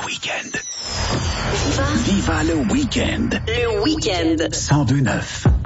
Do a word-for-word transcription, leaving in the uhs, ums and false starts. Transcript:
week-end. Viva, Viva le week-end. Le week-end. cent deux neuf.